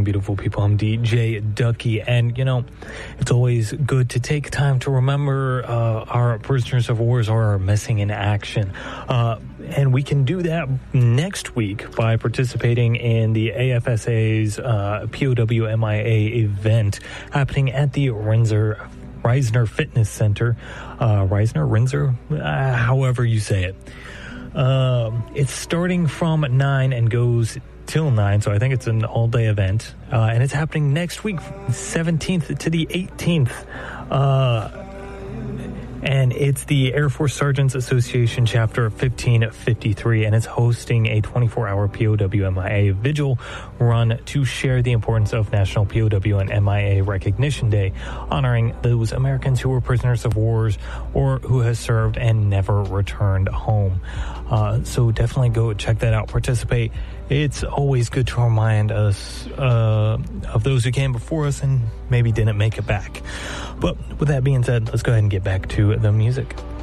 beautiful people. I'm DJ Ducky, and it's always good to take time to remember our prisoners of wars or our missing in action. And we can do that next week by participating in the AFSA's POW MIA event happening at the Reisner Fitness Center. Reisner, however you say it. It's starting from 9 and goes till 9, so I think it's an all-day event. And it's happening next week, 17th to the 18th. And it's the Air Force Sergeants Association Chapter 1553, and it's hosting a 24-hour POW MIA vigil run to share the importance of National POW and MIA Recognition Day, honoring those Americans who were prisoners of wars or who has served and never returned home. So definitely go check that out, participate. It's always good to remind us of those who came before us and maybe didn't make it back. But with that being said, let's go ahead and get back to the music.